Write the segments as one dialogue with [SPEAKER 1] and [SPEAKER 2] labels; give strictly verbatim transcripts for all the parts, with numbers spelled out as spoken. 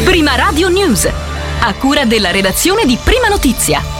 [SPEAKER 1] Prima Radio News, a cura della redazione di Prima Notizia.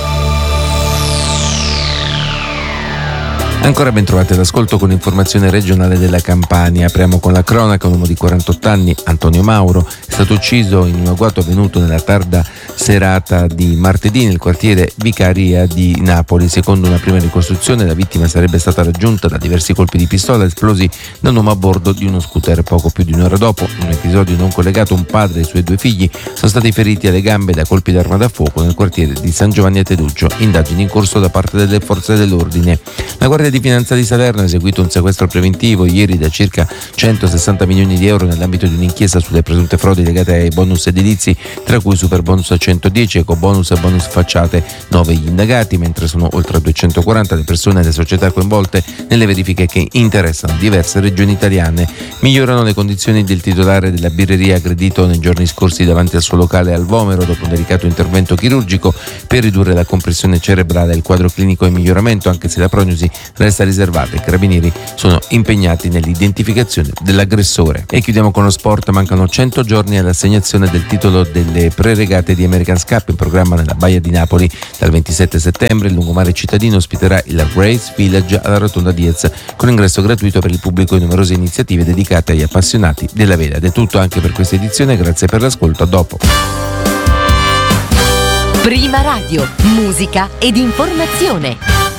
[SPEAKER 2] Ancora ben trovati all'ascolto con l'informazione regionale della Campania. Apriamo con la cronaca. Un uomo di quarantotto anni, Antonio Mauro, è stato ucciso in un agguato avvenuto nella tarda serata di martedì nel quartiere Vicaria di Napoli. Secondo una prima ricostruzione, la vittima sarebbe stata raggiunta da diversi colpi di pistola esplosi da un uomo a bordo di uno scooter. Poco più di un'ora dopo, in un episodio non collegato, un padre e i suoi due figli sono stati feriti alle gambe da colpi d'arma da fuoco nel quartiere di San Giovanni a Teduccio. Indagini in corso da parte delle forze dell'ordine. La Guardia di Finanza di Salerno ha eseguito un sequestro preventivo ieri da circa centosessanta milioni di euro nell'ambito di un'inchiesta sulle presunte frodi legate ai bonus edilizi, tra cui super bonus a centodieci, ecobonus e bonus facciate. Nove gli indagati, mentre sono oltre duecentoquaranta le persone e le società coinvolte nelle verifiche che interessano diverse regioni italiane. Migliorano le condizioni del titolare della birreria aggredito nei giorni scorsi davanti al suo locale al Vomero dopo un delicato intervento chirurgico per ridurre la compressione cerebrale. Il quadro clinico è in miglioramento, anche se la prognosi resta riservata. I carabinieri sono impegnati nell'identificazione dell'aggressore. E chiudiamo con lo sport. Mancano cento giorni all'assegnazione del titolo delle preregate di America's Cup in programma nella Baia di Napoli. Dal ventisette settembre il lungomare cittadino ospiterà il Race Village alla Rotonda Diez, con ingresso gratuito per il pubblico e numerose iniziative dedicate agli appassionati della vela. Ed è tutto anche per questa edizione, grazie per l'ascolto, a dopo.
[SPEAKER 1] Prima Radio, musica ed informazione.